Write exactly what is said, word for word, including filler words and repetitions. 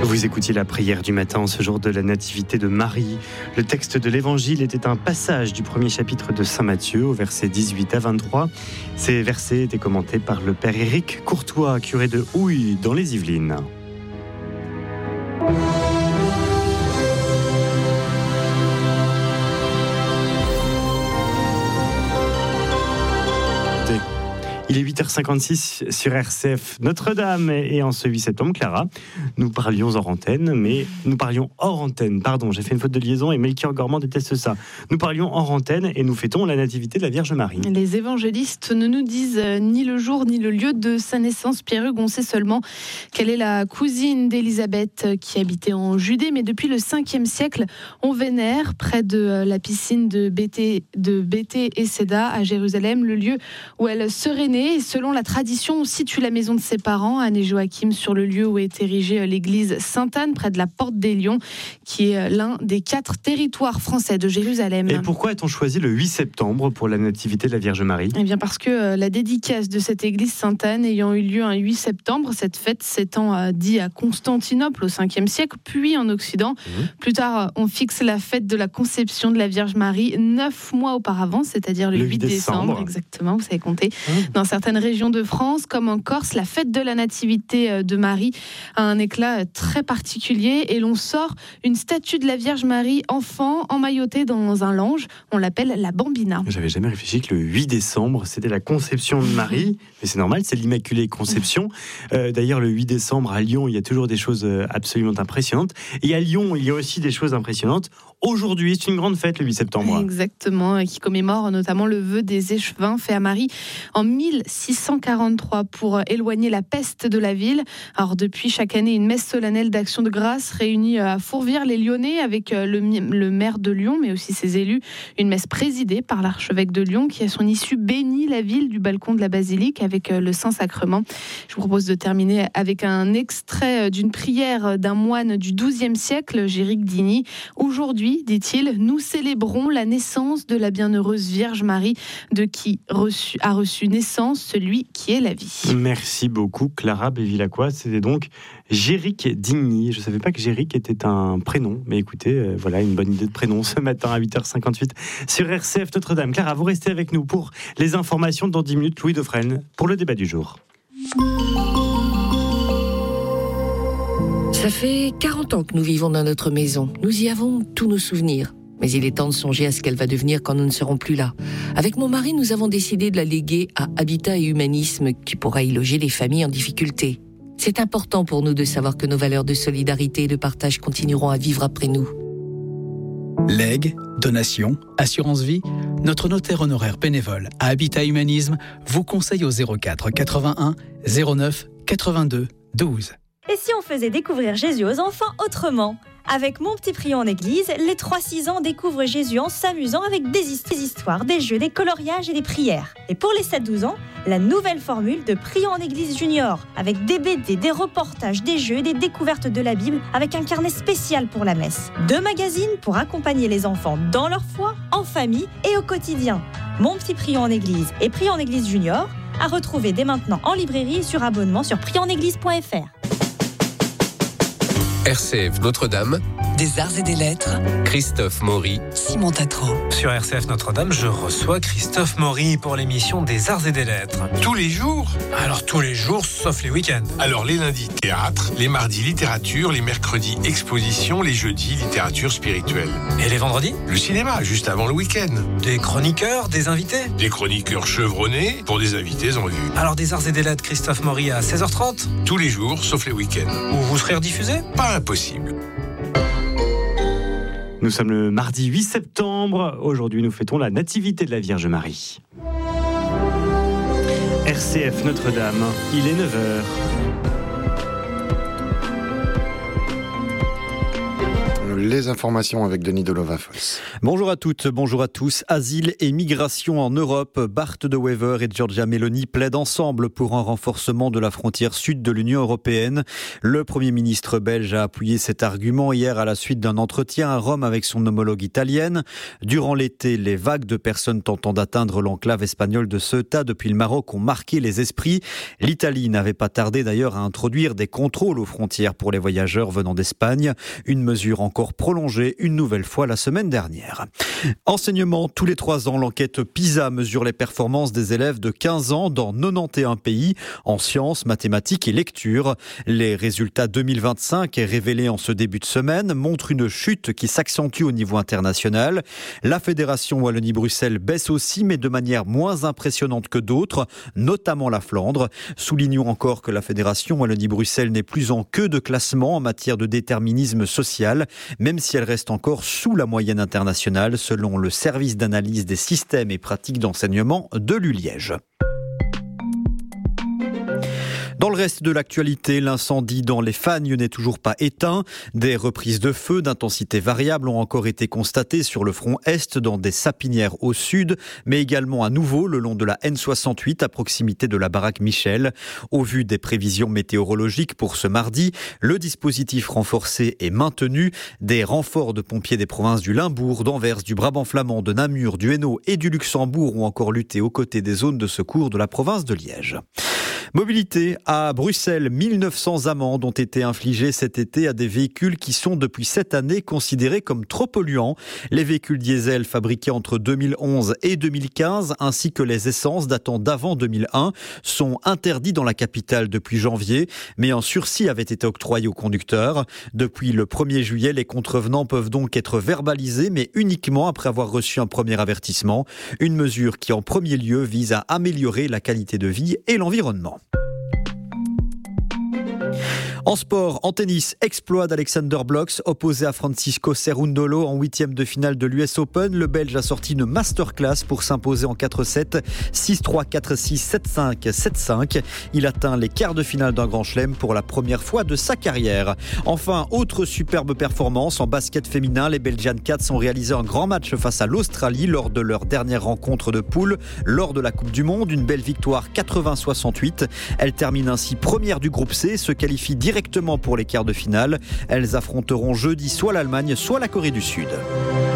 Vous écoutiez la prière du matin en ce jour de la nativité de Marie. Le texte de l'évangile était un passage du premier chapitre de Saint Matthieu au verset dix-huit à vingt-trois. Ces versets étaient commentés par le père Éric Courtois, curé de Houille dans les Yvelines. Il est huit heures cinquante-six sur R C F Notre-Dame et en ce huit septembre, Clara, nous parlions hors antenne, mais nous parlions hors antenne, pardon, j'ai fait une faute de liaison et Melchior Gormand déteste ça. Nous parlions hors antenne et nous fêtons la nativité de la Vierge Marie. Les évangélistes ne nous disent ni le jour ni le lieu de sa naissance. Pierre-Hugues, on sait seulement qu'elle est la cousine d'Élisabeth qui habitait en Judée, mais depuis le cinquième siècle, on vénère près de la piscine de Béthé, de Béthé et Séda à Jérusalem, le lieu où elle serait née. Et selon la tradition, on situe la maison de ses parents, Anne et Joachim, sur le lieu où est érigée l'église Sainte-Anne, près de la Porte des Lions, qui est l'un des quatre territoires français de Jérusalem. Et pourquoi a-t-on choisi le huit septembre pour la nativité de la Vierge Marie ? Eh bien parce que la dédicace de cette église Sainte-Anne ayant eu lieu un huit septembre, cette fête s'étant dit à Constantinople au cinquième siècle, puis en Occident. Mmh. Plus tard, on fixe la fête de la conception de la Vierge Marie neuf mois auparavant, c'est-à-dire le, le huit décembre. Exactement, vous savez compter. Mmh. Dans certaines régions de France, comme en Corse, la fête de la nativité de Marie a un éclat très particulier et l'on sort une statue de la Vierge Marie enfant emmaillotée dans un lange. On l'appelle la Bambina. J'avais jamais réfléchi que le huit décembre, c'était la conception de Marie. Mais c'est normal, c'est l'Immaculée Conception. Euh, d'ailleurs, le huit décembre, à Lyon, il y a toujours des choses absolument impressionnantes. Et à Lyon, il y a aussi des choses impressionnantes. Aujourd'hui, c'est une grande fête, le huit septembre. Exactement, qui commémore notamment le vœu des échevins fait à Marie en mille six cent quarante-trois pour éloigner la peste de la ville. Alors depuis, chaque année, une messe solennelle d'action de grâce réunit à Fourvière-les-Lyonnais avec le, le maire de Lyon, mais aussi ses élus. Une messe présidée par l'archevêque de Lyon qui, à son issue, bénit la ville du balcon de la basilique avec le Saint-Sacrement. Je vous propose de terminer avec un extrait d'une prière d'un moine du douzième siècle, Géric Digny. Aujourd'hui, dit-il, nous célébrons la naissance de la bienheureuse Vierge Marie, de qui reçu, a reçu naissance celui qui est la vie. Merci beaucoup, Clara Bévilacqua. C'était donc Géric Digny. Je ne savais pas que Géric était un prénom, mais écoutez, euh, voilà une bonne idée de prénom ce matin à huit heures cinquante-huit sur R C F Notre-Dame. Clara, vous restez avec nous pour les informations dans dix minutes. Louis Dauphren pour le débat du jour. Ça fait quarante ans que nous vivons dans notre maison. Nous y avons tous nos souvenirs. Mais il est temps de songer à ce qu'elle va devenir quand nous ne serons plus là. Avec mon mari, nous avons décidé de la léguer à Habitat et Humanisme, qui pourra y loger les familles en difficulté. C'est important pour nous de savoir que nos valeurs de solidarité et de partage continueront à vivre après nous. Legs, donations, assurance vie, notre notaire honoraire bénévole à Habitat Humanisme vous conseille au zéro quatre quatre-vingt-un zéro neuf quatre-vingt-deux douze. Et si on faisait découvrir Jésus aux enfants autrement ? Avec Mon Petit Prion en Église, les trois six ans découvrent Jésus en s'amusant avec des histoires, des jeux, des coloriages et des prières. Et pour les sept douze ans, la nouvelle formule de Prion en Église Junior, avec des B D, des reportages, des jeux et des découvertes de la Bible, avec un carnet spécial pour la messe. Deux magazines pour accompagner les enfants dans leur foi, en famille et au quotidien. Mon Petit Prion en Église et Prion en Église Junior, à retrouver dès maintenant en librairie et sur abonnement sur prion en église point f r. R C F Notre-Dame, des arts et des lettres, Christophe Maury, Simon Tatro. Sur R C F Notre-Dame, je reçois Christophe Maury pour l'émission des arts et des lettres. Tous les jours ? Alors tous les jours, sauf les week-ends. Alors les lundis, théâtre, les mardis, littérature, les mercredis, exposition, les jeudis, littérature spirituelle. Et les vendredis ? Le cinéma, juste avant le week-end. Des chroniqueurs, des invités ? Des chroniqueurs chevronnés pour des invités en vue. Alors des arts et des lettres, Christophe Maury à seize heures trente ? Tous les jours, sauf les week-ends. Où vous serez rediffusé ? Pas impossible. Nous sommes le mardi huit septembre. Aujourd'hui, nous fêtons la nativité de la Vierge Marie. R C F Notre-Dame, il est neuf heures. les informations avec Denis Delovafoss. Bonjour à toutes, bonjour à tous. Asile et migration en Europe. Bart de Wever et Giorgia Meloni plaident ensemble pour un renforcement de la frontière sud de l'Union européenne. Le Premier ministre belge a appuyé cet argument hier à la suite d'un entretien à Rome avec son homologue italienne. Durant l'été, les vagues de personnes tentant d'atteindre l'enclave espagnole de Ceuta depuis le Maroc ont marqué les esprits. L'Italie n'avait pas tardé d'ailleurs à introduire des contrôles aux frontières pour les voyageurs venant d'Espagne. Une mesure encore prolongée une nouvelle fois la semaine dernière. Enseignement, tous les trois ans, l'enquête PISA mesure les performances des élèves de quinze ans dans quatre-vingt-onze pays en sciences, mathématiques et lecture. Les résultats deux mille vingt-cinq, révélés en ce début de semaine, montrent une chute qui s'accentue au niveau international. La Fédération Wallonie-Bruxelles baisse aussi, mais de manière moins impressionnante que d'autres, notamment la Flandre. Soulignons encore que la Fédération Wallonie-Bruxelles n'est plus en queue de classement en matière de déterminisme social, même si elle reste encore sous la moyenne internationale, selon le service d'analyse des systèmes et pratiques d'enseignement de l'U Liège. Dans le reste de l'actualité, l'incendie dans les Fagnes n'est toujours pas éteint. Des reprises de feu d'intensité variable ont encore été constatées sur le front est dans des sapinières au sud, mais également à nouveau le long de la N soixante-huit à proximité de la baraque Michel. Au vu des prévisions météorologiques pour ce mardi, le dispositif renforcé est maintenu. Des renforts de pompiers des provinces du Limbourg, d'Anvers, du Brabant flamand, de Namur, du Hainaut et du Luxembourg ont encore lutté aux côtés des zones de secours de la province de Liège. Mobilité, à Bruxelles, mille neuf cents amendes ont été infligées cet été à des véhicules qui sont depuis cette année considérés comme trop polluants. Les véhicules diesel fabriqués entre deux mille onze et deux mille quinze, ainsi que les essences datant d'avant deux mille un, sont interdits dans la capitale depuis janvier, mais un sursis avait été octroyé aux conducteurs. Depuis le premier juillet, les contrevenants peuvent donc être verbalisés, mais uniquement après avoir reçu un premier avertissement. Une mesure qui, en premier lieu, vise à améliorer la qualité de vie et l'environnement. En sport, en tennis, exploit d'Alexander Blocks, opposé à Francisco Cerundolo en huitième de finale de l'U S Open. Le Belge a sorti une masterclass pour s'imposer en quatre sept, six trois, quatre six, sept cinq, sept cinq. Il atteint les quarts de finale d'un grand chelem pour la première fois de sa carrière. Enfin, autre superbe performance en basket féminin, les Belgian Cats ont réalisé un grand match face à l'Australie lors de leur dernière rencontre de poule lors de la Coupe du Monde. Une belle victoire quatre-vingts à soixante-huit. Elles terminent ainsi première du groupe C, se qualifient directement pour les quarts de finale. Elles affronteront jeudi soit l'Allemagne, soit la Corée du Sud.